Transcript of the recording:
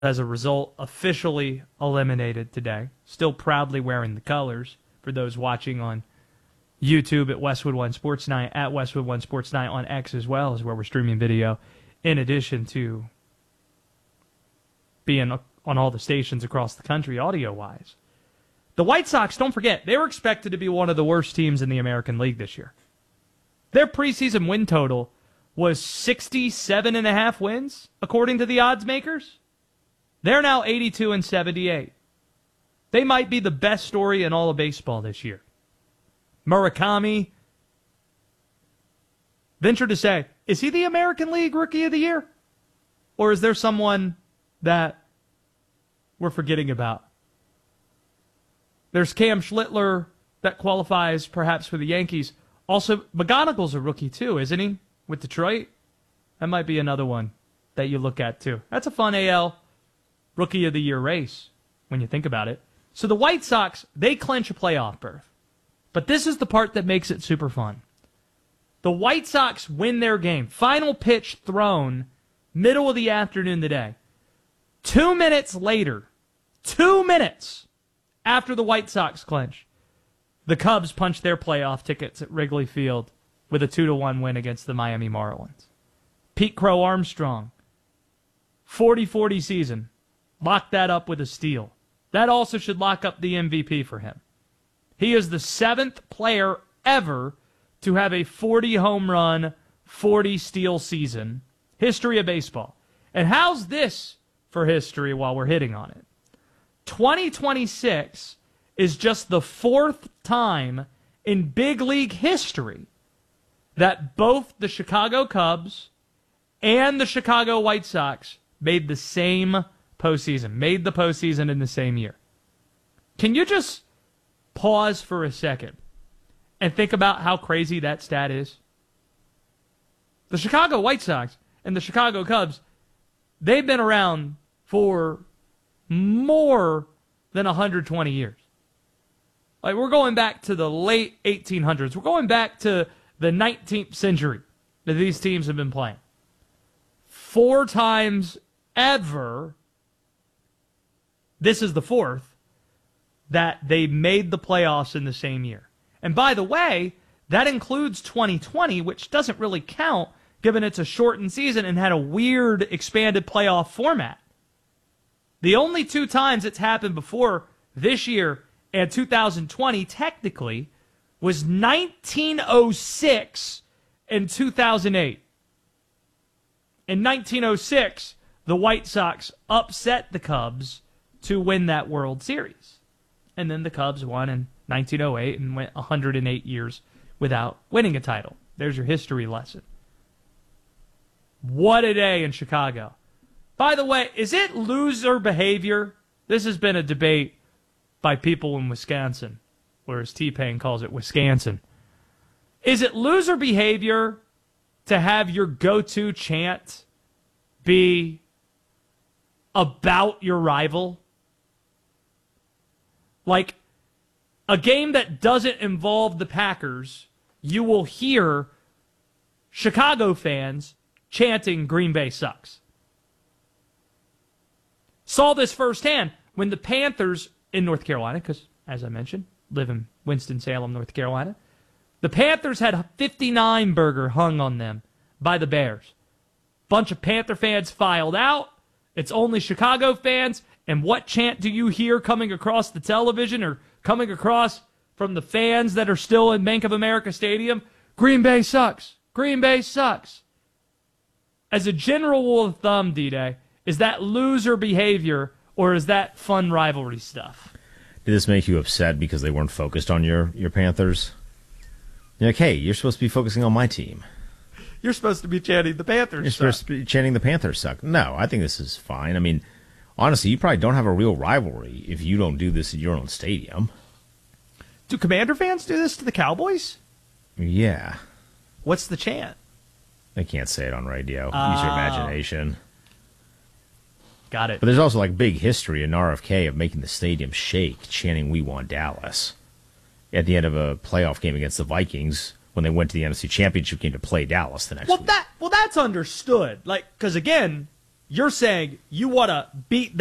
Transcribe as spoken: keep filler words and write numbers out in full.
as a result, officially eliminated today. Still proudly wearing the colors for those watching on YouTube at Westwood One Sports Night, at Westwood One Sports Night on X as well, is where we're streaming video, in addition to being on all the stations across the country audio-wise. The White Sox, don't forget, they were expected to be one of the worst teams in the American League this year. Their preseason win total was sixty-seven and a half wins, according to the odds makers. They're now eighty-two and seventy-eight. They might be the best story in all of baseball this year. Murakami, venture to say, is he the American League Rookie of the Year? Or is there someone that we're forgetting about? There's Cam Schlittler that qualifies perhaps for the Yankees. Also, McGonigal's a rookie too, isn't he? With Detroit? That might be another one that you look at too. That's a fun A L Rookie of the Year race when you think about it. So the White Sox, they clinch a playoff berth. But this is the part that makes it super fun. The White Sox win their game. Final pitch thrown, middle of the afternoon today. Two minutes later, two minutes after the White Sox clinch, the Cubs punch their playoff tickets at Wrigley Field with a two to one win against the Miami Marlins. Pete Crow Armstrong, forty forty season. Lock that up with a steal. That also should lock up the M V P for him. He is the seventh player ever to have a forty home run, forty steal season. History of baseball. And how's this for history while we're hitting on it? twenty twenty-six is just the fourth time in big league history that both the Chicago Cubs and the Chicago White Sox made the same postseason, made the postseason in the same year. Can you just pause for a second and think about how crazy that stat is? The Chicago White Sox and the Chicago Cubs, they've been around for more than one hundred twenty years. Like, we're going back to the late eighteen hundreds. We're going back to the nineteenth century that these teams have been playing. Four times ever, this is the fourth, that they made the playoffs in the same year. And by the way, that includes twenty twenty, which doesn't really count given it's a shortened season and had a weird expanded playoff format. The only two times it's happened before this year and two thousand twenty, technically, was nineteen oh six and two thousand eight. In nineteen oh six, the White Sox upset the Cubs to win that World Series. And then the Cubs won in nineteen oh eight and went one hundred eight years without winning a title. There's your history lesson. What a day in Chicago. By the way, is it loser behavior? This has been a debate by people in Wisconsin, or as T-Pain calls it, Wisconsin. Is it loser behavior to have your go-to chant be about your rival? Like, a game that doesn't involve the Packers, you will hear Chicago fans chanting Green Bay sucks. Saw this firsthand when the Panthers in North Carolina, because, as I mentioned, live in Winston-Salem, North Carolina, the Panthers had a fifty-nine burger hung on them by the Bears. Bunch of Panther fans filed out. It's only Chicago fans. And what chant do you hear coming across the television or coming across from the fans that are still in Bank of America Stadium? Green Bay sucks. Green Bay sucks. As a general rule of thumb, D-Day, is that loser behavior or is that fun rivalry stuff? Did this make you upset because they weren't focused on your, your Panthers? You're like, hey, you're supposed to be focusing on my team. You're supposed to be chanting the Panthers You're suck. supposed to be chanting the Panthers suck. No, I think this is fine. I mean, honestly, you probably don't have a real rivalry if you don't do this in your own stadium. Do Commander fans do this to the Cowboys? Yeah. What's the chant? I can't say it on radio. Oh. Use your imagination. Got it. But there's also like big history in R F K of making the stadium shake, chanting "We want Dallas" at the end of a playoff game against the Vikings when they went to the N F C Championship game to play Dallas the next well, week. That, well, that's understood. Like, because again, You're saying you want to beat